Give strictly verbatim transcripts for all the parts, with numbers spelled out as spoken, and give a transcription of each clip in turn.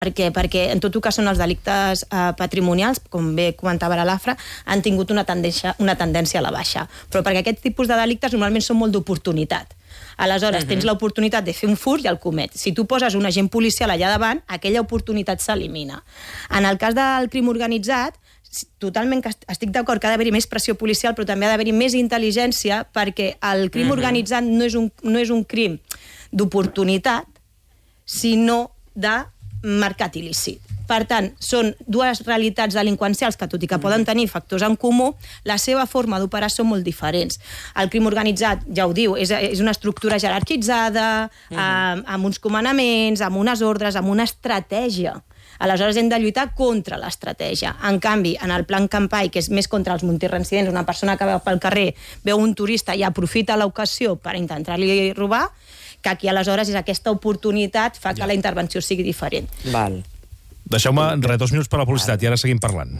Perquè, perquè en tot el que són els delictes eh, patrimonials, com bé comentava la Lafra, han tingut una tendència, una tendència a la baixa. Però perquè aquests tipus de delictes normalment són molt d'oportunitat. Aleshores, uh-huh. tens l'oportunitat de fer un furt i el comets. Si tu poses un agent policial allà davant, aquella oportunitat s'elimina. En el cas del crim organitzat, totalment estic d'acord que ha d'haver-hi més pressió policial, però també ha d'haver-hi més intel·ligència, perquè el crim uh-huh. organitzat no és un, no és un crim d'oportunitat, sinó de mercat il·lícit. Per tant, són dues realitats delinqüencials que, tot i que poden tenir factors en comú, la seva forma d'operar són molt diferents. El crim organitzat, ja ho diu, és, és una estructura jerarquitzada, uh-huh. amb, amb uns comandaments, amb unes ordres, amb una estratègia. Aleshores hem de lluitar contra l'estratègia. En canvi, en el plan Campai, que és més contra els multireincidents, una persona que veu pel carrer, veu un turista i aprofita l'ocasió per intentar-li robar, que aquí aleshores és aquesta oportunitat fa que ja. la intervenció sigui diferent. Val. Deixeu-me re, dos minuts per la publicitat i ara seguim parlant.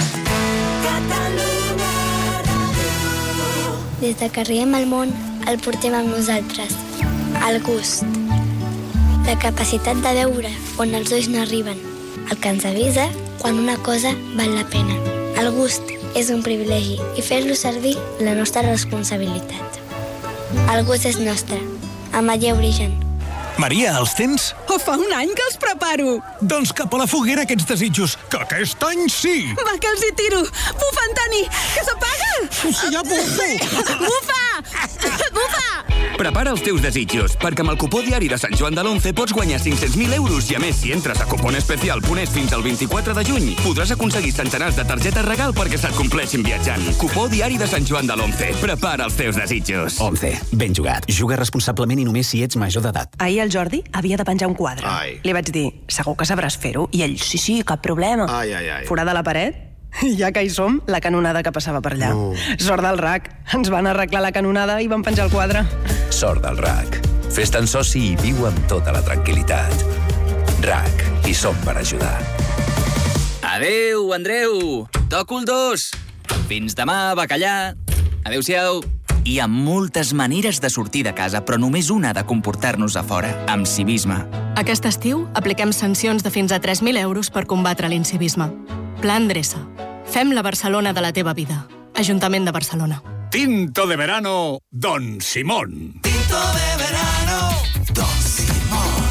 Des de que arribem al món, el portem amb nosaltres. El gust. La capacitat de veure on els ulls no arriben. El que ens avisa quan una cosa val la pena. El gust és un privilegi i fer-lo servir la nostra responsabilitat. El gust és nostre. Ametller Origen. Maria, els tens? Oh, fa un any que els preparo. Doncs cap a la foguera aquests desitjos, que aquest any sí! Va, que els hi tiro! Bufa, Antoni, que s'apaga! Sí, ja bufo! Bufa! Bufa! Prepara els teus desitjos, perquè amb el cupó diari de Sant Joan de l'Once pots guanyar cinc-cents mil euros i, a més, si entres a cuponespecial punt es fins al vint-i-quatre de juny, podràs aconseguir centenars de targetes regal perquè se't compleixin viatjant. Cupó diari de Sant Joan de l'Once. Prepara els teus desitjos. Once. Ben jugat. Juga responsablement i només si ets major d'edat. Ahir el Jordi havia de penjar un quadre. Ai. Li vaig dir, segur que sabràs fer-ho? I ell, sí, sí, cap problema. Ai, ai, ai. Forada la paret? Ja que hi som, la canonada que passava per allà. No. Sort del R A C. Ens van arreglar la canonada i van penjar el quadre. Sort del R A C. Fes-te'n soci i viu amb tota la tranquil·litat. R A C. Hi som per ajudar. Adéu, Andreu. Toco el dos. Fins demà, bacallà. Adéu-siau. Hi ha moltes maneres de sortir de casa, però només una de comportar-nos a fora, amb civisme. Aquest estiu apliquem sancions de fins a tres mil euros per combatre l'incivisme. Pla Endreça. Fem la Barcelona de la teva vida. Ajuntament de Barcelona. Tinto de verano, Don Simón. Tinto de verano, Don Simón.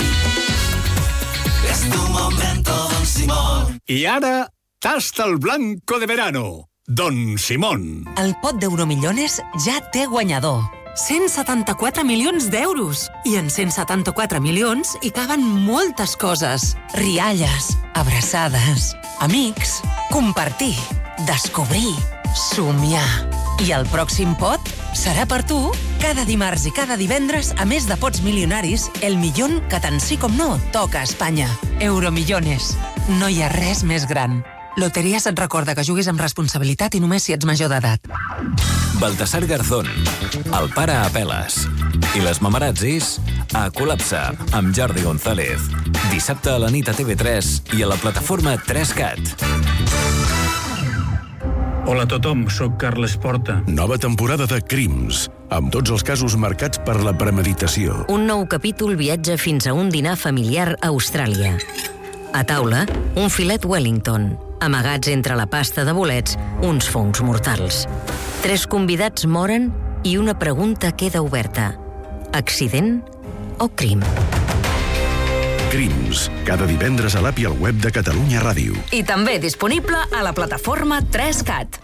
Es tu momento, Don Simón. I ara, tasta el blanco de verano, Don Simón. El pot d'Euromillones ja té guanyador. cent setanta-quatre milions d'euros. I en cent setanta-quatre milions hi caben moltes coses. Rialles, abraçades, amics, compartir, descobrir, somiar. I el pròxim pot serà per tu cada dimarts i cada divendres, a més de pots milionaris, el millón que tant sí com no toca a Espanya. Euromillones. No hi ha res més gran. Loteries et recorda que juguis amb responsabilitat i només si ets major d'edat. Baltasar Garzón, el pare Apeles. I les mamarazzis a Col·lapse, amb Jordi González. Dissabte a la nit a T V tres i a la plataforma tres cat. Hola a tothom, sóc Carles Porta. Nova temporada de Crims, amb tots els casos marcats per la premeditació. Un nou capítol viatja fins a un dinar familiar a Austràlia. A taula, un filet Wellington. Amagats entre la pasta de bolets, uns fongs mortals. Tres convidats moren i una pregunta queda oberta. Accident o crim? Crims, cada divendres a l'app i al web de Catalunya Ràdio. I també disponible a la plataforma tres cat.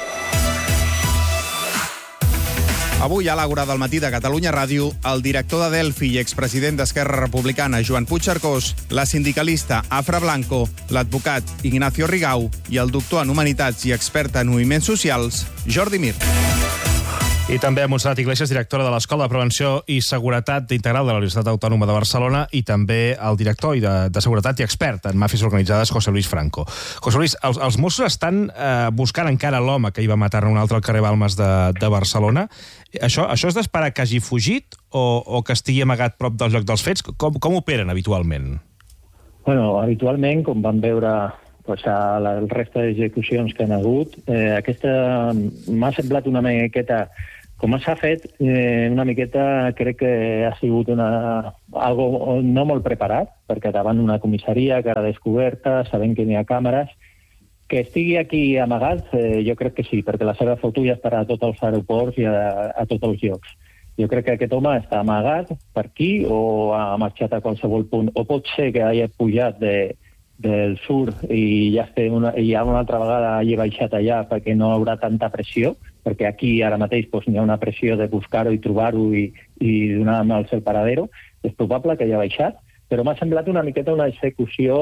Avui, a l'Àgora del matí de Catalunya Ràdio, el director de Delphi i expresident d'Esquerra Republicana, Joan Puigcercós, la sindicalista Afra Blanco, l'advocat Ignacio Rigau i el doctor en Humanitats i expert en moviments socials, Jordi Mir. I també a Montserrat Iglesias, directora de l'Escola de Prevenció i Seguretat Integral de la Universitat Autònoma de Barcelona, i també el director de, de Seguretat i expert en màfies organitzades, José Luis Franco. José Luis, els, els Mossos estan eh, buscant encara l'home que hi va matar un altre al carrer Balmes de, de Barcelona. Això, això és d'esperar que hagi fugit o, o que estigui amagat prop del lloc dels fets? Com, com operen habitualment? Bueno, habitualment, com vam veure pues, a la, el resta d'execucions que han hagut, eh, aquesta m'ha semblat una miqueta Com s'ha fet, eh, una miqueta crec que ha sigut una, algo no molt preparat, perquè davant una comissaria que era descoberta, sabent que n'hi ha càmeres, que estigui aquí amagat, eh, jo crec que sí, perquè la seva foto ja estarà a tots els aeroports i a, a tots els llocs. Jo crec que aquest home està amagat per aquí o ha marxat a qualsevol punt, o pot ser que hagi pujat de, del sur i ja, una, i ja una altra vegada hagi baixat allà perquè no hi haurà tanta pressió, perquè aquí ara mateix doncs, hi ha una pressió de buscar-ho i trobar-ho i, i donar-me el seu paradero. És probable que hagi baixat, però m'ha semblat una miqueta una execució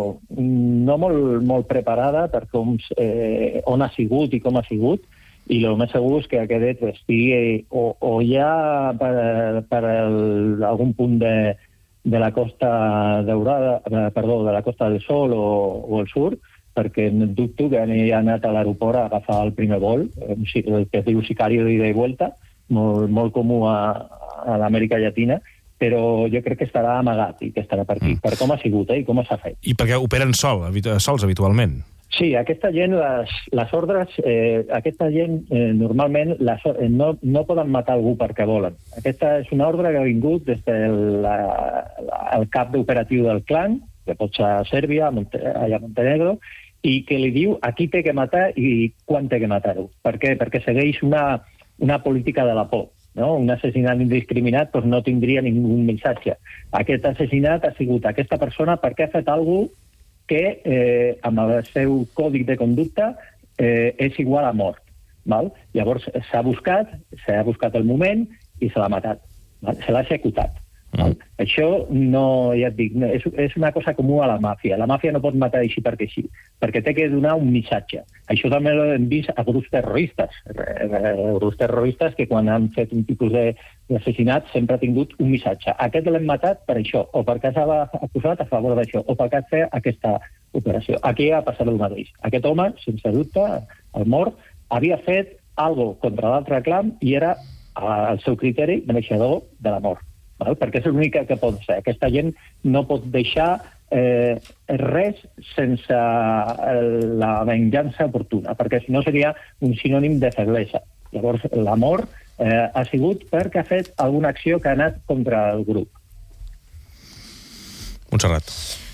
no molt, molt preparada per com, eh, on ha sigut i com ha sigut, i el més segur és que aquest estigui o, o ja per, per el, algun punt de, de la Costa Daurada, perdó, de la Costa del Sol o, o el Sur, perquè dubto que ha anat a l'aeroport a agafar el primer vol, el que es diu sicario d'ida i vuelta, molt, molt comú a, a l'Amèrica Llatina, però jo crec que estarà amagat i que estarà per aquí, mm. per com ha sigut eh, i com s'ha fet. I perquè operen sol, sols habitualment? Sí, aquesta gent, les, les ordres, eh, aquesta gent eh, normalment les, eh, no, no poden matar algú perquè volen. Aquesta és una ordre que ha vingut des del el cap d'operatiu del clan, que pot ser a Sèrbia, allà a Montenegro, i que li diu a qui té que matar i quan té que matar-ho. Per què? Perquè segueix una, una política de la por. No? Un assassinat indiscriminat doncs no tindria ningú missatge. Aquest assassinat ha sigut aquesta persona perquè ha fet alguna cosa que eh, amb el seu còdic de conducta eh, és igual a mort. Val? Llavors s'ha buscat, s'ha buscat el moment i se l'ha matat. Val? Se l'ha executat. Val? Mm. Això no, ja et dic, no, és, és una cosa comú a la màfia. La màfia no pot matar així perquè sí, perquè té que donar un missatge. Això també ho hem vist a grups terroristes. Grups terroristes que quan han fet un tipus d'assassinat sempre ha tingut un missatge. Aquest l'hem matat per això, o perquè s'ha acusat a favor d'això, o perquè ha fet aquesta operació. Aquí ha passat el mateix. Aquest home, sense dubte, el mort, havia fet alguna cosa contra l'altre clan i era, al seu criteri, mereixedor de la mort. Val? Perquè és l'única que pot ser. Aquesta gent no pot deixar eh, res sense la venjança oportuna, perquè si no seria un sinònim de feblesa. Llavors, l'amor eh, ha sigut perquè ha fet alguna acció que ha anat contra el grup. Montserrat.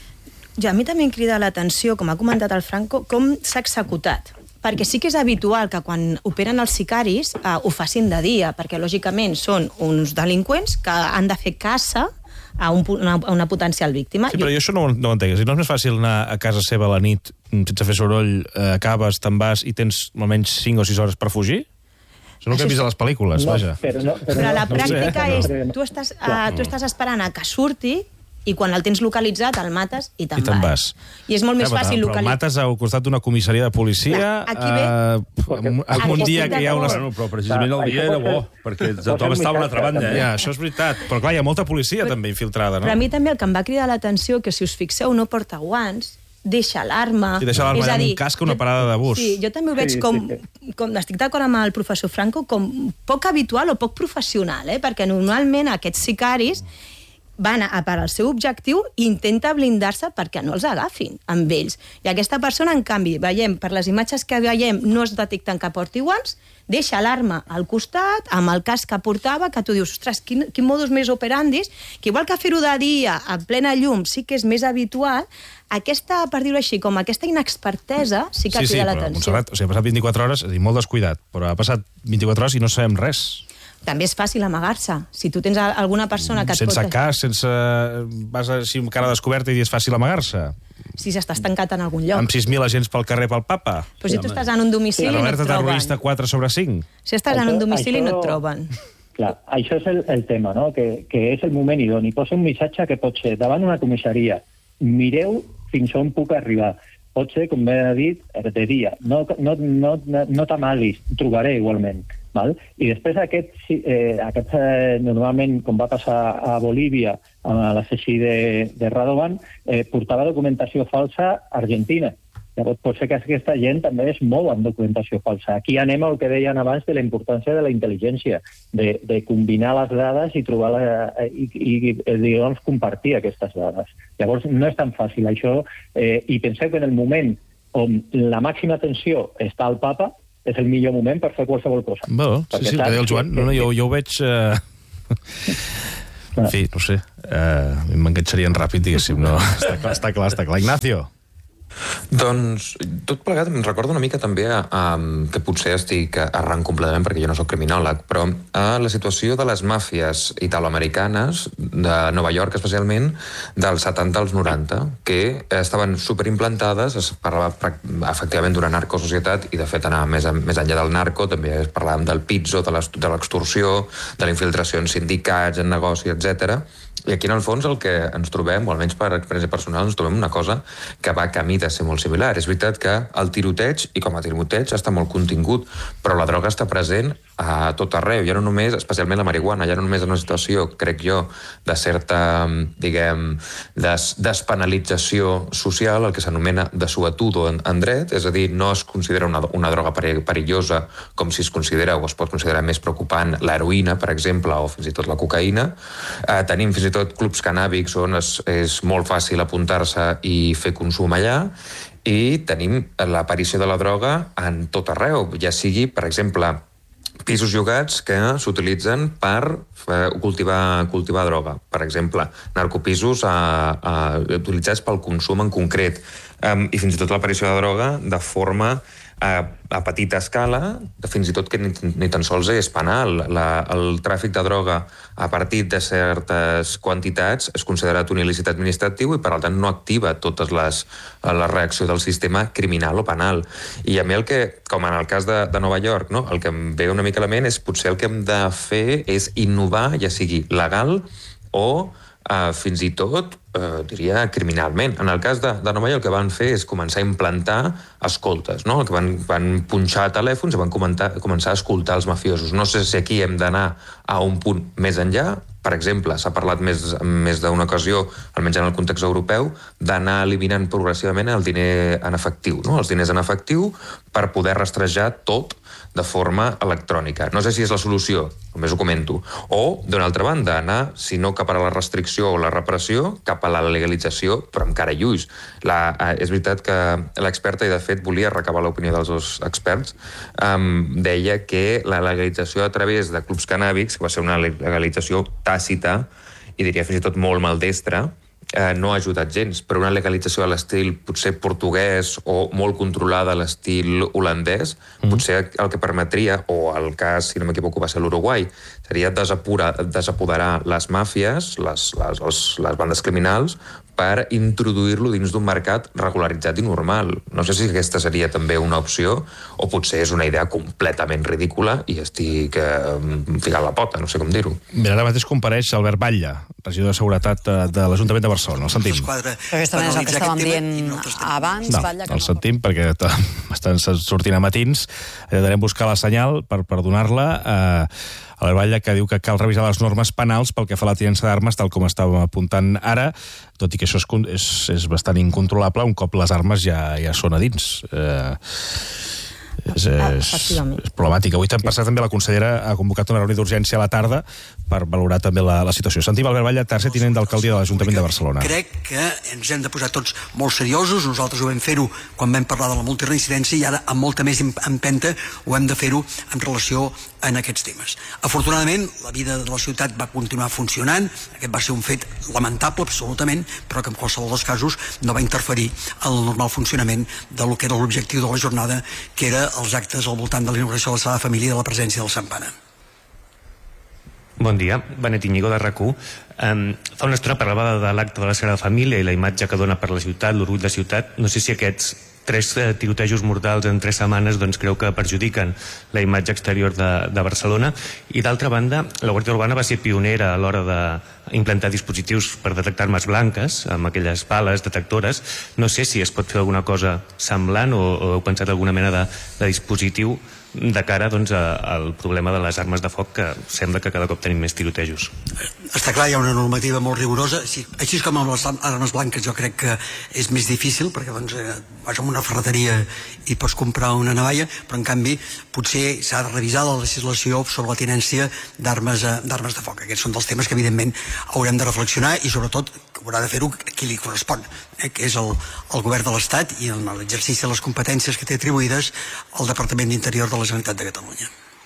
Ja, a mi també em crida l'atenció, com ha comentat el Franco, com s'ha executat. Perquè sí que és habitual que quan operen els sicaris eh, ho facin de dia, perquè lògicament són uns delinqüents que han de fer caça a, un, una, a una potencial víctima. Sí, però jo això no, no ho entenc. Si no és més fàcil anar a casa seva a la nit sense fer soroll, eh, acabes, te'n vas i tens almenys cinc o sis hores per fugir? Això no ho que hem vist a les pel·lícules, no, vaja. Però, no, però, però la no, pràctica no, és... Tu estàs, uh, tu estàs esperant a que surti i quan el tens localitzat el mates i te'n vas. vas. I és molt més ja, fàcil però localitzar... Però el mates al costat d'una comissaria de policia... Clar, aquí ve... Eh, en un dia que hi ha una... No, però precisament el dia era bo, perquè tothom està a una altra banda. Ja, això és veritat. Però clar, hi ha molta policia però, també infiltrada, no? Però a mi també el que em va cridar l'atenció, que si us fixeu no porta guants, deixa l'arma... I deixa l'arma amb un casc o una parada de bus. Sí, jo també ho veig sí, com, sí, sí. com... Estic d'acord amb el professor Franco, com poc habitual o poc professional, eh? Perquè normalment aquests sicaris van a per al seu objectiu i intenta blindar-se perquè no els agafin amb ells. I aquesta persona, en canvi, veiem, per les imatges que veiem, no es detecten que porti guants, deixa l'arma al costat, amb el casc que portava, que tu dius, ostres, quin, quin modus més operandis, que igual que fer-ho de dia, a plena llum, sí que és més habitual, aquesta, per dir-ho així, com aquesta inexpertesa, sí que sí, crida sí, l'atenció. Montserrat, o sigui, ha passat vint-i-quatre hores, és a dir, molt descuidat, però ha passat vint-i-quatre hores i no sabem res. També és fàcil amagar-se. Si tu tens alguna persona que et sense pot... Sense cas, sense... Vas així amb cara descoberta i és fàcil amagar-se. Si s'estàs tancat en algun lloc. Amb sis mil agents pel carrer pel papa. Però si tu estàs en un domicili sí, no et troben. Terrorista quatre sobre cinc. Si estàs això, en un domicili això... no et troben. Clar, això és el, el tema, no? Que, que és el moment idoni. Posa un missatge que pot ser davant una comissaria. Mireu fins on puc arribar. Pot ser, com bé ha dit, de dia. No, no, no, no t'amaguis, trobaré igualment. Val? I després aquest, eh, aquest eh, normalment, com va passar a Bolívia amb l'assassí de, de Radovan, eh, portava documentació falsa a Argentina. Llavors pot ser que aquesta gent també es mou amb documentació falsa. Aquí anem al que deien abans de la importància de la intel·ligència, de, de combinar les dades i trobar la, i, i, i digamos, compartir aquestes dades. Llavors no és tan fàcil això, eh, i penseu que en el moment on la màxima atenció està al papa, és el millor moment per fer qualsevol cosa. Bé, sí, sí, el que deia el Joan. No, no, jo, jo ho veig... Eh... En fi, no sé, eh, m'enganxarien ràpid, diguéssim, no? Està clar, està clar, està clar. Ignacio. Doncs tot plegat em recorda una mica també a, a, que potser estic errant completament perquè jo no soc criminòleg, però a la situació de les màfies italoamericanes de Nova York especialment dels setanta als noranta, que estaven superimplantades, es parlava efectivament d'una narcosocietat i de fet anar més, més enllà del narco també es parlàvem del pizzo, de l'extorsió, de la infiltració en sindicats, en negoci, etcètera. I aquí, en el fons, el que ens trobem, o almenys per experiència personal, ens trobem una cosa que va camí de ser molt similar. És veritat que el tiroteig, i com a tiroteig, està molt contingut, però la droga està present a tot arreu. Ja no només, especialment la marihuana, ja no només en una situació, crec jo, de certa, diguem, des, despenalització social, el que s'anomena desuetudo en, en dret, és a dir, no es considera una, una droga perillosa com si es considera o es pot considerar més preocupant l'heroïna, per exemple, o fins i tot la cocaïna. Eh, tenim fins i tot clubs canàbics on és, és molt fàcil apuntar-se i fer consum allà, i tenim l'aparició de la droga en tot arreu, ja sigui, per exemple, pisos llogats que s'utilitzen per cultivar, cultivar droga. Per exemple, narcopisos a, a, utilitzats pel consum en concret. Um, I fins i tot l'aparició de droga de forma a, a petita escala, fins i tot que ni, ni tan sols és penal. La, el tràfic de droga a partir de certes quantitats és considerat un il·lícit administratiu i per tant no activa totes les la reacció del sistema criminal o penal. I a mi el que, com en el cas de, de Nova York, no? El que em ve una mica a la ment és potser el que hem de fer és innovar, ja sigui legal o Uh, fins i tot, uh, diria, criminalment. En el cas de, de Nova York, el que van fer és començar a implantar escoltes, no? El que van, van punxar telèfons i van comentar, començar a escoltar els mafiosos. No sé si aquí hem d'anar a un punt més enllà. Per exemple, s'ha parlat més, més d'una ocasió, almenys en el context europeu, d'anar eliminant progressivament el diner en efectiu, no? Els diners en efectiu per poder rastrejar tot de forma electrònica. No sé si és la solució, només ho comento. O, d'una altra banda, anar, si no cap a la restricció o la repressió, cap a la legalització, però encara lluís. La, eh, és veritat que l'experta, i de fet volia recabar l'opinió dels dos experts, um, deia que la legalització a través de clubs canàbics, que va ser una legalització tàcita, i diria fins i tot molt maldestra, Eh, no ha ajudat gens, però una legalització a l'estil potser portuguès o molt controlada a l'estil holandès, mm. potser el que permetria, o el cas, si no m'equivoco, va ser l'Uruguai, seria desapura, desapoderar les màfies, les, les, les, les bandes criminals, per introduir-lo dins d'un mercat regularitzat i normal. No sé si aquesta seria també una opció, o potser és una idea completament ridícula i estic eh, ficant la pota, no sé com dir-ho. Mira, ara mateix compareix Albert Batlle, regidor de Seguretat de l'Ajuntament de Barcelona. El sentim. Aquesta és el que estàvem dient abans. No, el sentim perquè estan sortint a matins. Hem buscar la senyal per, per donar-la. Eh, Albert Batlle, que diu que cal revisar les normes penals pel que fa a la tinença d'armes, tal com estàvem apuntant ara, tot i que això és, és, és bastant incontrolable un cop les armes ja, ja són a dins. Eh, és, és, és problemàtic. Avui hem passat també la consellera ha convocat una reunió d'urgència a la tarda per valorar també la, la situació. Sentim Albert Batlle, tercer tinent d'alcaldia de l'Ajuntament de Barcelona. Crec que ens hem de posar tots molt seriosos. Nosaltres ho vam fer-ho quan vam parlar de la multireincidència i ara amb molta més empenta ho hem de fer-ho en relació en aquests temes. Afortunadament, la vida de la ciutat va continuar funcionant. Aquest va ser un fet lamentable, absolutament, però que en qualsevol dels casos no va interferir en el normal funcionament de lo que era l'objectiu de la jornada, que era els actes al voltant de l'inauguració de la Sagrada Família i de la presència del Sant Pare. Bon dia, Benet Íñigo de RAC u. Um, fa una estona parlava de l'acte de la Sagrada Família i la imatge que dona per la ciutat, l'orgull de ciutat. No sé si aquests tres eh, tirotejos mortals en tres setmanes doncs, creu que perjudiquen la imatge exterior de, de Barcelona. I d'altra banda, la Guàrdia Urbana va ser pionera a l'hora d'implantar dispositius per detectar armes blanques, amb aquelles bales detectores. No sé si es pot fer alguna cosa semblant o, o heu pensat alguna mena de, de dispositiu de cara doncs, al problema de les armes de foc, que sembla que cada cop tenim més tirotejos. Està clar, hi ha una normativa molt rigorosa, així, així com amb les armes blanques jo crec que és més difícil, perquè doncs, eh, vas a una ferreteria i pots comprar una navalla, però en canvi potser s'ha de revisar la legislació sobre la tinència d'armes d'armes de foc. Aquests són dels temes que evidentment haurem de reflexionar i sobretot que haurà de fer-ho qui li correspon, eh, que és el, el govern de l'Estat i en l'exercici de les competències que té atribuïdes al Departament d'Interior de la Generalitat de Catalunya.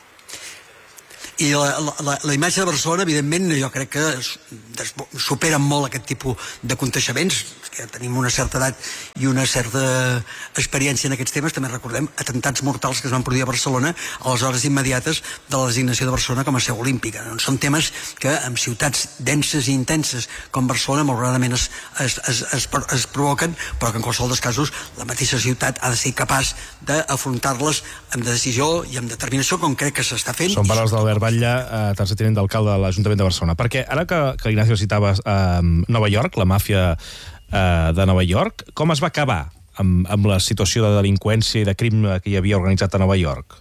I la, la, la imatge de Barcelona, evidentment, jo crec que supera molt aquest tipus de conteixements, que tenim una certa edat i una certa experiència en aquests temes. També recordem atentats mortals que es van produir a Barcelona a les hores immediates de la designació de Barcelona com a seu olímpica. Doncs són temes que en ciutats denses i intenses com Barcelona malauradament es, es, es, es, es provoquen, però que en qualsevol dels casos la mateixa ciutat ha de ser capaç d'afrontar-les amb decisió i amb determinació, com crec que s'està fent. Són paraules d'Albert Batlle, eh, tercer tinent d'alcalde de l'Ajuntament de Barcelona. Perquè ara que, que l'Ignacio citava eh, Nova York, la màfia eh, de Nova York, com es va acabar amb, amb la situació de delinqüència i de crim que hi havia organitzat a Nova York?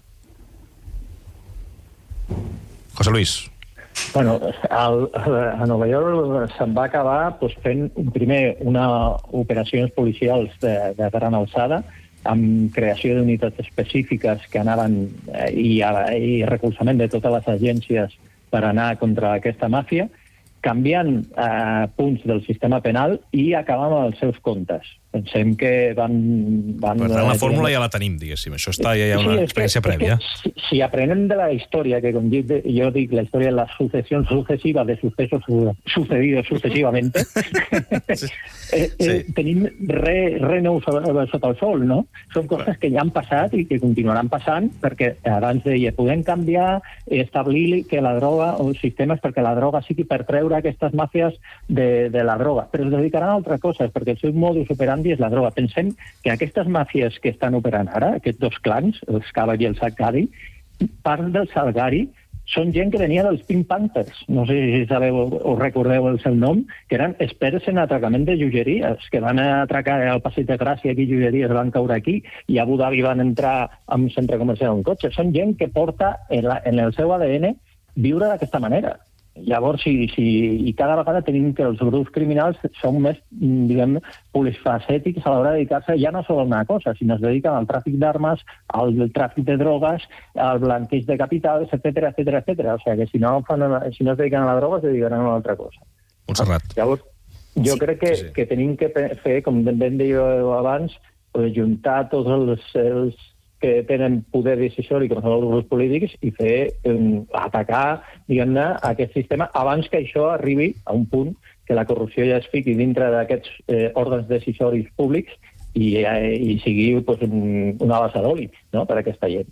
José Luis. Bueno, al, a Nova York se'n va acabar pues, fent primer una operacions policials de, de gran alçada, amb creació d'unitats específiques que anaven eh, i, i recolzament de totes les agències per anar contra aquesta màfia, canviant eh, punts del sistema penal i acabant amb els seus comptes. Pensem que van... van per tant, la fórmula ja la tenim, diguéssim. Això està, ja hi ha una sí, experiència que, prèvia. Si, si aprenem de la història, que com dic, jo dic, la història de la sucessió successiva de sucesos sucedidos sucessivamente, sí. eh, eh, sí. tenim re, re nou sota el sol, no? Són coses que ja han passat i que continuaran passant, perquè abans deia, podem canviar, establir que la droga, o sistemes perquè la droga sigui per treure aquestes màfies de, de la droga, però es dedicaran a altres coses, perquè el seu modus operandi és la droga. Pensem que aquestes màfies que estan operant ara, aquests dos clans, el Scava i el Salgari, part del Salgari són gent que venia dels Pink Panthers, no sé si sabeu o recordeu el seu nom, que eren experts en atracament de joieries, que van atracar al Passeig de Gràcia, aquí joieries van caure aquí, i a Abu Dhabi van entrar a un centre comercial en cotxe. Són gent que porta en, la, en el seu A D N viure d'aquesta manera. Llavors, si, si, i cada vegada tenim que els grups criminals són més, diguem, polifacètics a l'hora de dedicar-se ja no solo a una cosa, sinó es dediquen al tràfic d'armes, al tràfic de drogues, al blanqueig de capitals, etcètera, etcètera, etcètera. O sigui que si no, fan, si no es dediquen a la droga, es dedicaran a una altra cosa. Montserrat. Llavors, jo sí, crec que, sí, sí. que tenim que fer, com ben deia abans, juntar tots els, els que tenen poder decisori com són els grups polítics i fer um, atacar, diguem-ne, aquest sistema abans que això arribi a un punt que la corrupció ja es fiqui dintre d'aquests eh, òrgans decisoris públics i, eh, i sigui pues, un, una base d'oli, no?, per a aquesta gent.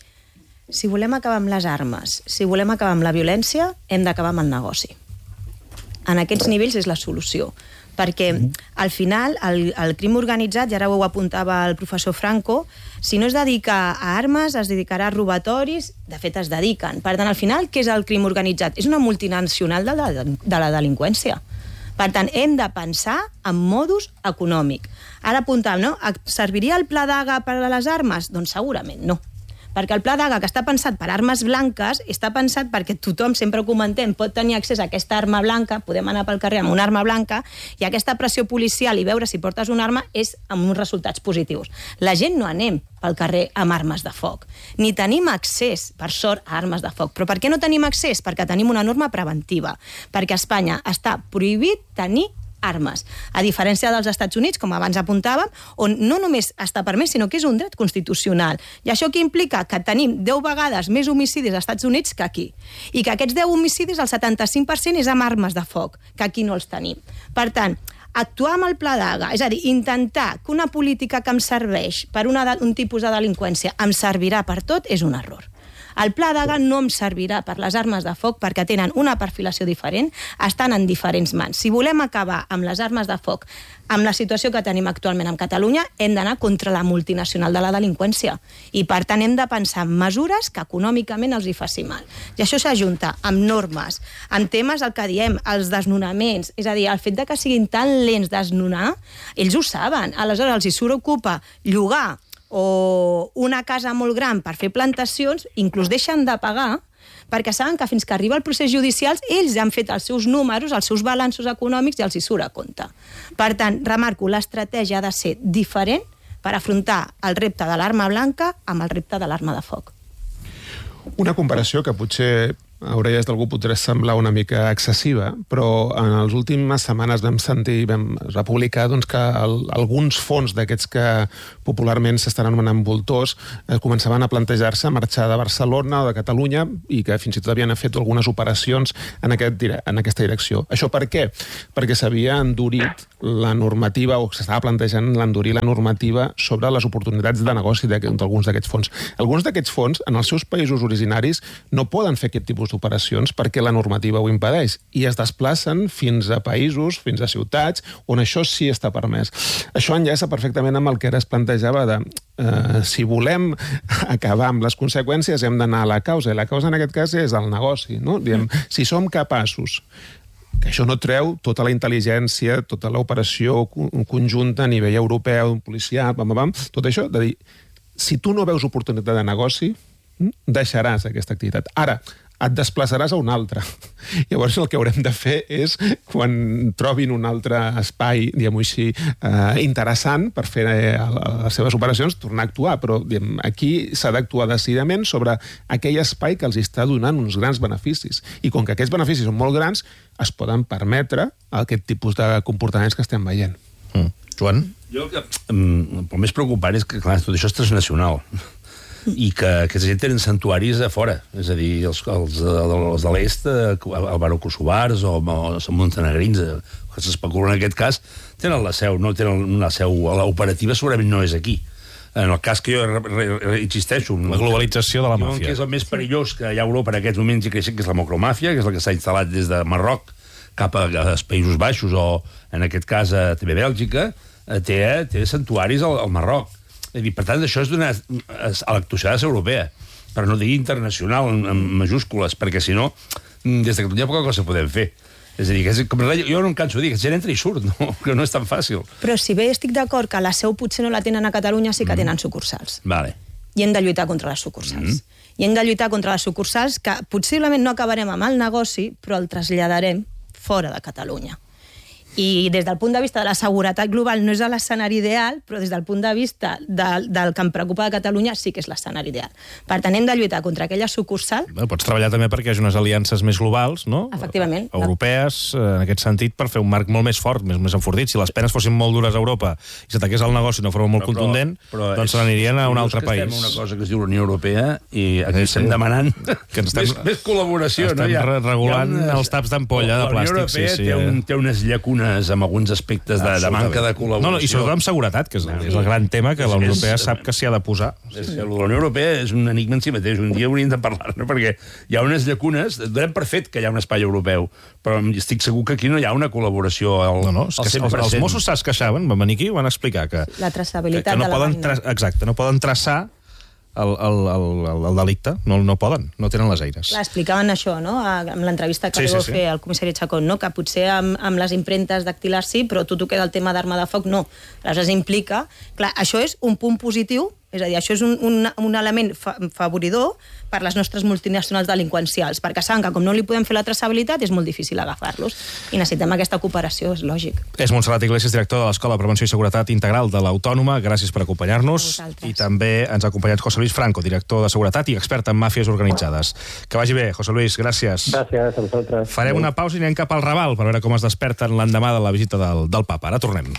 Si volem acabar amb les armes, si volem acabar amb la violència, hem d'acabar amb el negoci. En aquests nivells és la solució. Perquè al final el, el crim organitzat, i ara ho apuntava el professor Franco, si no es dedica a armes, es dedicarà a robatoris, de fet es dediquen. Per tant, al final, què és el crim organitzat? És una multinacional de la, de la delinqüència. Per tant, hem de pensar en modus econòmic. Ara apuntàvem, no? Serviria el pla d'Haga per a les armes? Doncs segurament no. Perquè el pla d'Haga, que està pensat per armes blanques, està pensat perquè tothom, sempre ho comentem, pot tenir accés a aquesta arma blanca, podem anar pel carrer amb una arma blanca, i aquesta pressió policial i veure si portes una arma és amb uns resultats positius. La gent no anem pel carrer amb armes de foc, ni tenim accés, per sort, a armes de foc. Però per què no tenim accés? Perquè tenim una norma preventiva, perquè a Espanya està prohibit tenir armes, a diferència dels Estats Units, com abans apuntàvem, on no només està permès, sinó que és un dret constitucional. I això què implica? Que tenim deu vegades més homicidis als Estats Units que aquí. I que aquests deu homicidis, el setanta-cinc per cent és amb armes de foc, que aquí no els tenim. Per tant, actuar amb el pla d'Haga, és a dir, intentar que una política que em serveix per una, un tipus de delinqüència em servirà per tot, és un error. El pla d'Haga no em servirà per les armes de foc perquè tenen una perfilació diferent, estan en diferents mans. Si volem acabar amb les armes de foc, amb la situació que tenim actualment en Catalunya, hem d'anar contra la multinacional de la delinqüència. I, per tant, hem de pensar en mesures que econòmicament els hi faci mal. I això s'ajunta amb normes, amb temes, el que diem, els desnonaments, és a dir, el fet de que siguin tan lents desnonar, ells ho saben. Aleshores, els hi surt ocupa llogar o una casa molt gran per fer plantacions, inclús deixen de pagar perquè saben que fins que arriba el procés judicial ells han fet els seus números, els seus balanços econòmics i els hi surt a compte. Per tant, remarco, l'estratègia ha de ser diferent per afrontar el repte de l'arma blanca amb el repte de l'arma de foc. Una comparació que potser a orelles d'algú podria semblar una mica excessiva, però en les últimes setmanes vam sentir, vam republicar doncs, que el, alguns fons d'aquests que popularment s'estan anomenant voltors eh, començaven a plantejar-se marxar de Barcelona o de Catalunya i que fins i tot havien fet algunes operacions en, aquest, en aquesta direcció. Això per què? Perquè s'havia endurit la normativa, o s'estava plantejant l'endurir la normativa sobre les oportunitats de negoci d'alguns d'aquests fons. Alguns d'aquests fons, en els seus països originaris, no poden fer aquest tipus d'operacions perquè la normativa ho impedeix i es desplacen fins a països, fins a ciutats, on això sí està permès. Això enllaça perfectament amb el que ara es plantejava de eh, si volem acabar amb les conseqüències hem d'anar a la causa, i la causa en aquest cas és el negoci, no? Diem, si som capaços, que això no treu tota la intel·ligència, tota l'operació conjunta a nivell europeu, policial, bam, bam, tot això, de dir, si tu no veus oportunitat de negoci, deixaràs aquesta activitat. Ara, et desplaçaràs a un altre. Llavors el que haurem de fer és, quan trobin un altre espai, diguem-ho així, eh, interessant per fer eh, les seves operacions, tornar a actuar. Però diguem, aquí s'ha d'actuar decididament sobre aquell espai que els està donant uns grans beneficis. I com que aquests beneficis són molt grans, es poden permetre aquest tipus de comportaments que estem veient. Mm. Joan? Jo, el més preocupant és que, clar, tot això és transnacional. I que aquesta gent tenen santuaris a fora, és a dir, els, els, els de l'est, albano-kosovars o els montenegrins, que s'especulen en aquest cas, tenen la seu, no tenen la seu, l'operativa segurament no és aquí. En el cas que jo re, re, insisteixo... La globalització de la màfia. Que és el més perillós que hi ha a Europa en aquests moments i creixent, que és la macromàfia, que és la que s'ha instal·lat des de Marroc cap als Països Baixos o, en aquest cas, a, també Bèlgica, té, té santuaris al, al Marroc. Per tant, això és donar a l'actuació europea, per no dir internacional, en, en majúscules, perquè si no, des de Catalunya poca cosa podem fer. És a dir, que és, com, jo no em canso de dir que gent entra i surt, no? Que no és tan fàcil. Però si bé estic d'acord que la seu potser no la tenen a Catalunya, sí que mm. tenen sucursals. Vale. I hem de lluitar contra les sucursals. Mm. I hem de lluitar contra les sucursals que possiblement no acabarem amb el negoci, però el traslladarem fora de Catalunya. I des del punt de vista de la seguretat global no és l'escenari ideal, però des del punt de vista del, del que em preocupa de Catalunya sí que és l'escenari ideal. Per tant, hem de lluitar contra aquella sucursal. Bé, pots treballar també perquè hi hagi unes aliances més globals, no? Efectivament. Europees, en aquest sentit, per fer un marc molt més fort, més, més enfortit. Si les penes fossin molt dures a Europa i s'ataqués al negoci d'una forma molt però, contundent, però, però doncs se n'anirien a un altre país. Estem una cosa que es diu la Unió Europea i aquí estem sí. demanant que estem, més, més col·laboració. Estem no? ja, regulant unes, els taps d'ampolla de plàstic. La Unió Europea sí, sí, té, un, té unes llacunes amb alguns aspectes de, de manca de col·laboració. No, no, i sobretot amb seguretat, que és, no, és el gran tema que la Unió Europea sap que s'hi ha de posar. És, la Unió Europea és un enigma en si mateix. Un dia hauríem de parlar-ne, perquè hi ha unes llacunes, donem per fet que hi ha un espai europeu, però estic segur que aquí no hi ha una col·laboració al, no, no, és al cent per cent. Els, els Mossos es queixaven, van venir aquí i van explicar que... La traçabilitat que, que no de la poden veïna. Exacte, no poden traçar El, el, el, el delicte, no, no poden, no tenen les eines. Clar, explicaven això, no?, amb l'entrevista que sí, sí, sí. fer al comissari Chacón, no?, que potser amb, amb les impremtes dactilars sí, però tu tu queda el tema d'arma de foc, no. Aleshores implica... Clar, això és un punt positiu, és a dir, això és un, un, un element fa, favoridor per les nostres multinacionals delinqüencials, perquè saben que com no li podem fer la traçabilitat és molt difícil agafar-los i necessitem aquesta cooperació, és lògic. És Montserrat Iglesias, directora de l'Escola de Prevenció i Seguretat Integral de l'Autònoma. Gràcies per acompanyar-nos. I també ens ha acompanyat José Luis Franco, director de Seguretat i expert en màfies organitzades. Que vagi bé, José Luis, gràcies. Gràcies a vosaltres. Farem una pausa i anem cap al Raval per veure com es desperten l'endemà de la visita del, del papa. Ara tornem.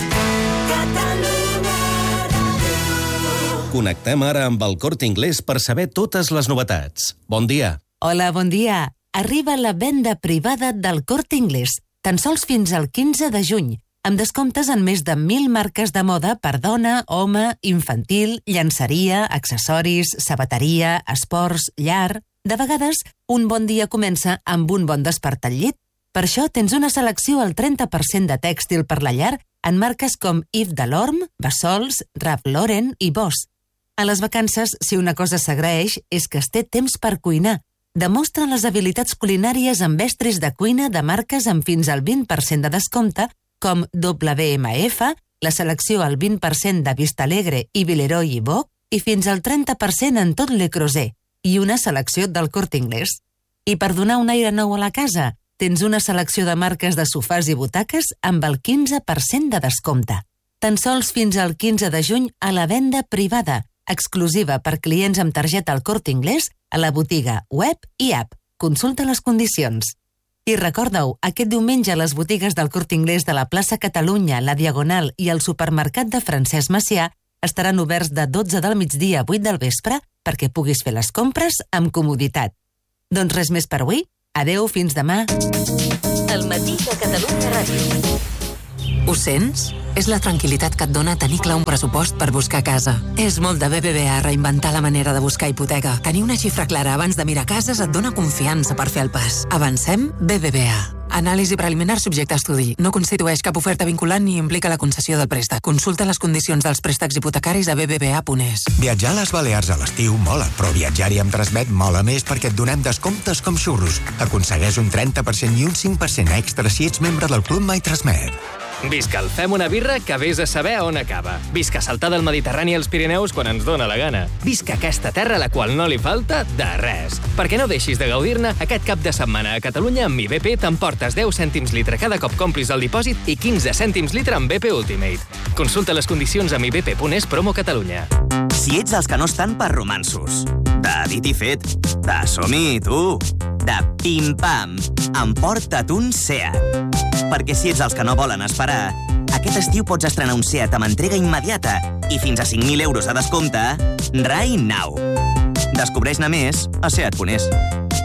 Connectem ara amb el Corte Inglés per saber totes les novetats. Bon dia. Hola, bon dia. Arriba la venda privada del Corte Inglés, tan sols fins al quinze de juny, amb descomptes en més de mil marques de moda per dona, home, infantil, llançeria, accessoris, sabateria, esports, llar... De vegades, un bon dia comença amb un bon despert al llit. Per això tens una selecció al trenta per cent de tèxtil per la llar en marques com Yves Delorme, Bassols, Ralph Lauren i Boss. A les vacances, si una cosa s'agraeix, és que es té temps per cuinar. Demostra les habilitats culinàries amb estris de cuina de marques amb fins al vint per cent de descompte, com W M F, la selecció al vint per cent de Vistalegre i Villeroy i Boch i fins al trenta per cent en tot Le Creuset i una selecció del Corte Inglés. I per donar un aire nou a la casa, tens una selecció de marques de sofàs i butaques amb el quinze per cent de descompte. Tan sols fins al quinze de juny a la venda privada, exclusiva per clients amb targeta al Corte Inglés, a la botiga web i app. Consulta les condicions. I recorda-ho, aquest diumenge a les botigues del Corte Inglés de la plaça Catalunya, la Diagonal i el supermercat de Francesc Macià estaran oberts de dotze del migdia a vuit del vespre perquè puguis fer les compres amb comoditat. Doncs res més per avui. Adeu, fins demà. El matí de Catalunya Ràdio. Ho sents? És la tranquil·litat que et dona tenir clar un pressupost per buscar casa. És molt de B B V A reinventar la manera de buscar hipoteca. Tenir una xifra clara abans de mirar cases et dona confiança per fer el pas. Avancem? B B V A. Anàlisi preliminar subjecte a estudi. No constitueix cap oferta vinculant ni implica la concessió del préstec. Consulta les condicions dels préstecs hipotecaris a b b v a punt es. Viatjar a les Balears a l'estiu mola, però viatjar-hi amb Transmet mola més perquè et donem descomptes com xurros. Aconsegueix un trenta per cent i un cinc per cent extra si ets membre del Club My Transmet. Visca el Fem una birra que vés a saber on acaba. Visca saltar del Mediterrani als Pirineus quan ens dóna la gana. Visca aquesta terra a la qual no li falta de res. Perquè no deixis de gaudir-ne, aquest cap de setmana a Catalunya amb I B P t'emportes deu cèntims litre cada cop complis el dipòsit i quinze cèntims litre amb B P Ultimate. Consulta les condicions amb i b p punt es promo Catalunya. Si ets els que no estan per romansos, de dit i fet, de som-hi, tu, de pim-pam, emporta't un Seat. Perquè si ets els que no volen esperar, aquest estiu pots estrenar un Seat amb entrega immediata i fins a cinc mil euros a descompte right now. Descobreix-ne més a seat punt es.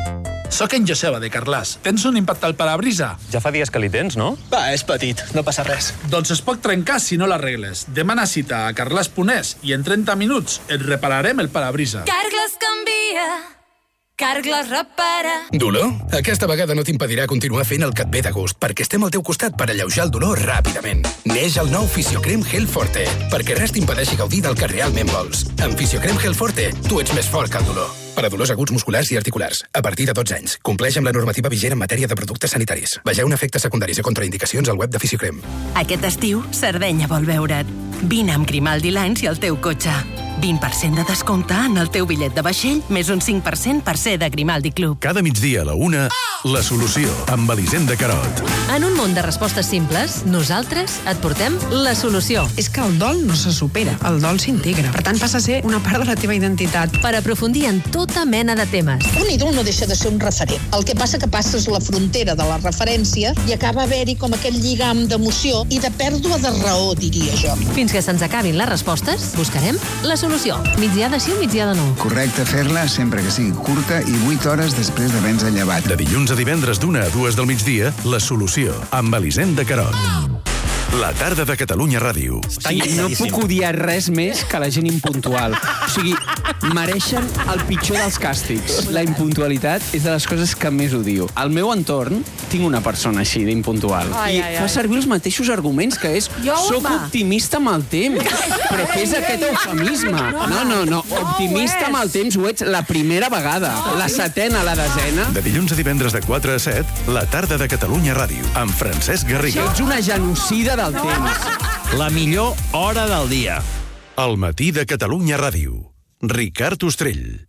Soc en Joseba, de Carglass. Tens un impacte al parabrisa? Ja fa dies que li tens, no? Va, és petit, no passa res. Doncs es pot trencar si no l'arregles. Demana cita a carglass punt es i en trenta minuts et repararem el parabrisa. Carglass canvia. Carglass repara. Dolor? Aquesta vegada no t'impedirà continuar fent el que et ve de gust, perquè estem al teu costat per alleujar el dolor ràpidament. Neix el nou Fisiocrem Gel Forte, perquè res t'impedeixi gaudir del que realment vols. Amb Fisiocrem Gel Forte, tu ets més fort que el dolor. Per a dolors aguts musculars i articulars, a partir de dotze anys. Compleix amb la normativa vigent en matèria de productes sanitaris. Vegeu efectes secundaris i contraindicacions al web de Fisiocrem. Aquest estiu, Sardenya vol veure't. Vine amb Grimaldi Lines i el teu cotxe. vint per cent de descompte en el teu bitllet de vaixell, més un cinc per cent per ser de Grimaldi Club. Cada migdia a la una, La Solució, amb Elisenda Carot. En un món de respostes simples, nosaltres et portem la solució. És que el dol no se supera, el dol s'integra. Per tant, passa a ser una part de la teva identitat. Per aprofundir en tota mena de temes. Un ídol no deixa de ser un referent. El que passa que passes la frontera de la referència i acaba haver-hi com aquell lligam d'emoció i de pèrdua de raó, diria jo. Fins que se'ns acabin les respostes, buscarem la solució. Migdiada sí o migdiada no? Correcte fer-la sempre que sigui curta i vuit hores després d'haver-nos llevat. De dilluns a divendres d'una a dues del migdia, La Solució, amb Elisenda Carot. La tarda de Catalunya Ràdio. Sí, no puc odiar res més que la gent impuntual. O sigui, mereixen el pitjor dels càstigs. La impuntualitat és de les coses que més odio. Al meu entorn tinc una persona així d'impuntual. I fa servir els mateixos arguments, que és soc optimista amb el temps. Però què és aquest eufemisme? No, no, no. Optimista amb el temps ho ets la primera vegada. La setena, la desena. De dilluns a divendres de quatre a set, La tarda de Catalunya Ràdio, amb Francesc Garriga. Ets una genocida del temps. La millor hora del dia. El matí de Catalunya Ràdio. Ricard Ostrell.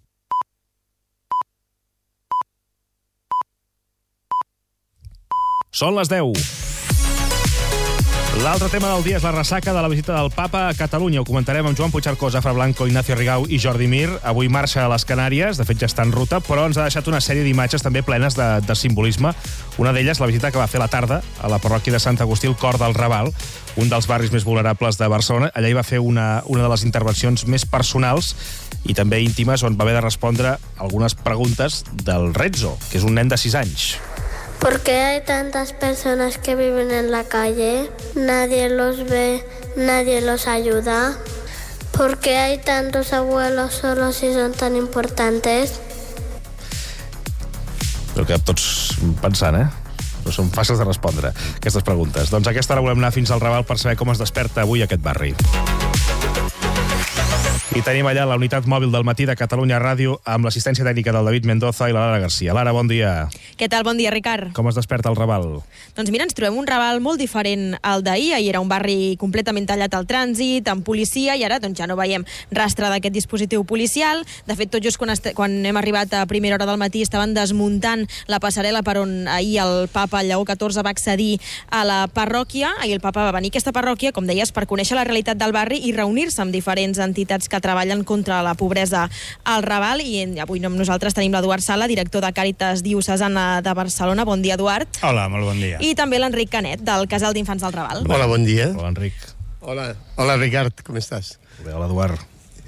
Són les deu. L'altre tema del dia és la ressaca de la visita del Papa a Catalunya. Ho comentarem amb Joan Puigcercós, Afra Blanco, Ignacio Rigau i Jordi Mir. Avui marxa a les Canàries, de fet ja està en ruta, però ens ha deixat una sèrie d'imatges també plenes de, de simbolisme. Una d'elles, la visita que va fer a la tarda a la parròquia de Sant Agustí, el Cor del Raval, un dels barris més vulnerables de Barcelona. Allà hi va fer una, una de les intervencions més personals i també íntimes, on va haver de respondre algunes preguntes del Renzo, que és un nen de sis anys. ¿Por qué hay tantas personas que viven en la calle? Nadie los ve, nadie los ayuda. ¿Por qué hay tantos abuelos solos y son tan importantes? Però que tots pensant, eh? No són fàcils de respondre, aquestes preguntes. Doncs a aquesta hora volem anar fins al Raval per saber com es desperta avui aquest barri. I tenim allà la unitat mòbil del matí de Catalunya Ràdio amb l'assistència tècnica del David Mendoza i la Lara Garcia. Lara, bon dia. Què tal? Bon dia, Ricard. Com es desperta el Raval? Doncs mira, ens trobem un Raval molt diferent al d'ahir. Ahir era un barri completament tallat al trànsit, amb policia, i ara doncs, ja no veiem rastre d'aquest dispositiu policial. De fet, tot just quan, quan hem arribat a primera hora del matí estaven desmuntant la passarel·la per on ahir el papa Lleó catorze va accedir a la parròquia. Ahir el papa va venir a aquesta parròquia, com deies, per conèixer la realitat del barri i reunir-se amb diferents entitats que treballen contra la pobresa al Raval. I avui amb nosaltres tenim l'Eduard Sala, director de Càritas Diocesana de Barcelona. Bon dia, Eduard. Hola, molt bon dia. I també l'Enric Canet, del Casal d'Infants del Raval. Hola, bon dia. Hola, Enric. Hola, hola Ricard, com estàs? Bé, hola, Eduard.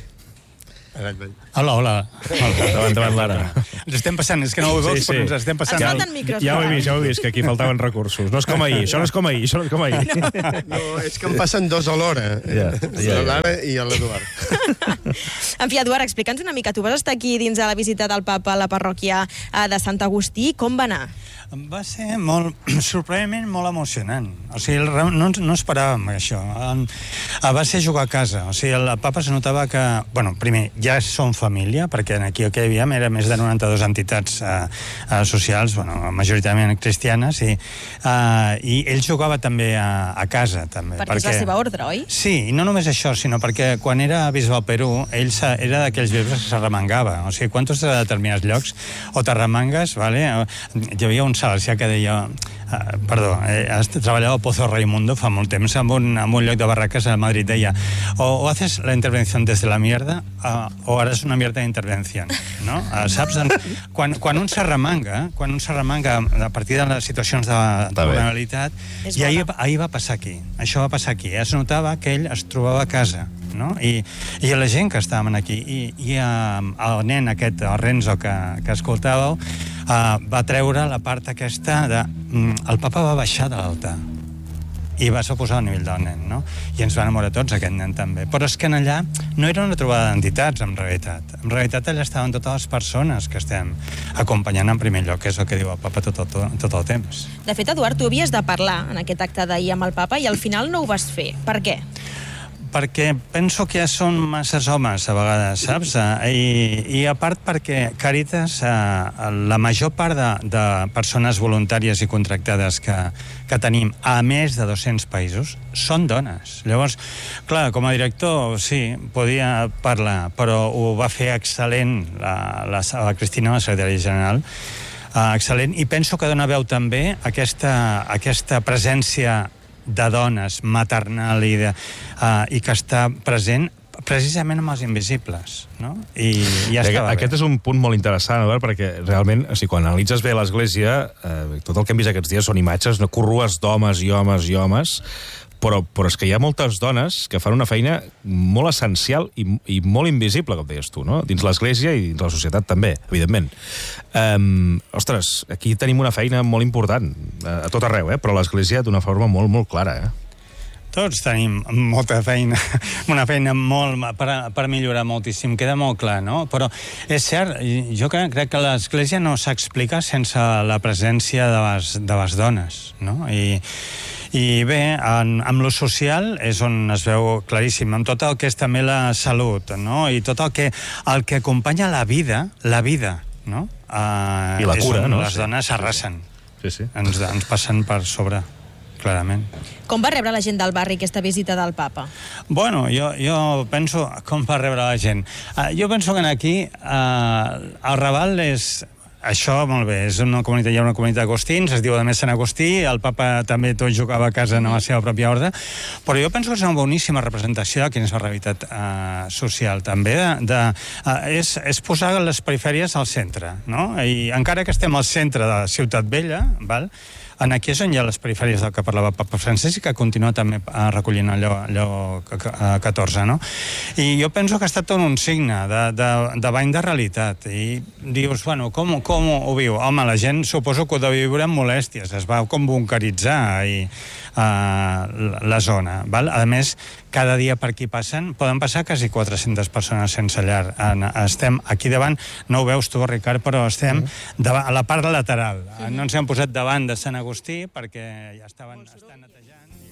Hola, hola. Endavant, endavant, Lara. Ens estem passant, és que no ho veus, sí, sí. Però ens estem passant. Ens falten micros. Ja ho he vist, ja ho he vist, que aquí faltaven recursos. No és com ahir, això no és com ahir, això no és com ahir. No, no és que em passen dos a l'hora, ja, ja, ja. la Lara i l'Eduard. En fi, Eduard, explica'ns una mica. Tu vas estar aquí dins de la visita del papa a la parròquia de Sant Agustí. Com va anar? Va ser molt, sorprenentment molt emocionant. O sigui, no, no esperàvem això. Va ser jugar a casa. O sigui, el papa es notava que... Bueno, primer, ja som família, perquè aquí el que hi havia era més de noranta-dues entitats eh, socials, bueno, majoritàriament cristianes, i, eh, i ell jugava també a, a casa. També, perquè, perquè és la seva ordre, oi? Sí, i no només això, sinó perquè quan era bisbe al Perú, ell era d'aquells bisbes que s'arremangava. O sigui, quan tu estàs a determinats llocs, o t'arremangues, vale? Hi havia un salesià que deia... Uh, perdó, eh, treballava a Pozo Raimundo fa molt temps en un, en un lloc de barraques a Madrid. Deia, o, o haces la intervención desde la mierda uh, o harás una mierda de intervención, no? Uh, saps? Quan, quan un s'arremanga, quan un s'arremanga a partir de les situacions de, de vulnerabilitat, i ahir, ahir va passar aquí, això va passar aquí, es notava que ell es trobava a casa, no? I, i la gent que estàvem aquí, i, i uh, el nen aquest, el Renzo, que, que escoltàveu, Uh, va treure la part aquesta de... Mm, el papa va baixar de l'altar i va suposar el nivell del nen, no? I ens va enamorar tots, aquest nen també. Però és que en allà no era una trobada d'entitats, en realitat. En realitat allà estaven totes les persones que estem acompanyant en primer lloc, que és el que diu el papa tot el, tot, tot el temps. De fet, Eduard, tu havies de parlar en aquest acte d'ahir amb el papa i al final no ho vas fer. Per què? Perquè penso que ja són masses homes a vegades, saps? I, i a part perquè Càritas, la major part de, de persones voluntàries i contractades que, que tenim, a més de dos-cents països, són dones. Llavors, clar, com a director, sí, podia parlar, però ho va fer excel·lent la, la, la Cristina, la secretària general, uh, excel·lent, i penso que dona veu també aquesta, aquesta presència de dones, maternal, i, de, uh, i que està present precisament amb els invisibles, no? I ja estava bé. Aquest és un punt molt interessant, Eduard, perquè realment, o sigui, quan analitzes bé l'Església, eh, tot el que hem vist aquests dies són imatges, no, corrues d'homes i homes i homes, però, però és que hi ha moltes dones que fan una feina molt essencial i, i molt invisible, com deies tu, no? Dins l'Església i dins la societat també, evidentment. Um, ostres, aquí tenim una feina molt important, a tot arreu, eh? Però l'Església d'una forma molt, molt clara, eh? Tots tenim molta feina, una feina molt per, per millorar moltíssim, queda molt clar, no? Però és cert, jo crec, crec que l'Església no s'explica sense la presència de les, de les dones, no? I, i bé, en, amb lo social és on es veu claríssim, amb tot el que és també la salut, no? I tot el que, el que acompanya la vida, la vida, no? Uh, I la cura, no? Les dones arrasen. Sí, sí. Ens, ens passen per sobre, clarament. Com va rebre la gent del barri aquesta visita del papa? Bueno, jo, jo penso... Com va rebre la gent? Uh, jo penso que aquí uh, el Raval és... Això, molt bé, és una comunitat, hi ha una comunitat d'agostins, es diu a més Sant Agustí, el papa també tot jugava a casa en la seva pròpia ordre, però jo penso que és una boníssima representació de quina és la realitat uh, social, també, de, de, uh, és, és posar les perifèries al centre, no? I encara que estem al centre de la Ciutat Vella, val? En aquí és on hi ha les perifèries del que parlava Papa Francesc i que continua també recollint allò, allò catorze, no? I jo penso que ha estat tot un signe de, de, de bany de realitat. I dius, bueno, com, com ho viu? Home, la gent suposo que ho deu viure amb molèsties, es va com bunkeritzar i, uh, la zona, val? A més, cada dia per aquí passen, poden passar quasi quatre-centes persones sense llar. Estem aquí davant, no ho veus tu, Ricard, però estem davant, a la part lateral. No ens hem posat davant de Sant Agustí perquè ja estaven... estan